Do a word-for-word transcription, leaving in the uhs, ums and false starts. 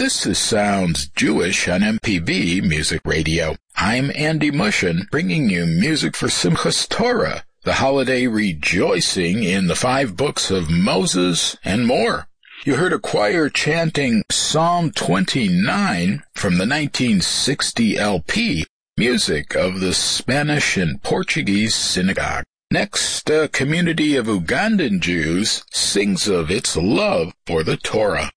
This is Sounds Jewish on M P B Music Radio. I'm Andy Mushin, bringing you music for Simchas Torah, the holiday rejoicing in the five books of Moses and more. You heard a choir chanting Psalm twenty-nine from the nineteen sixty L P, music of the Spanish and Portuguese synagogue. Next, a community of Ugandan Jews sings of its love for the Torah.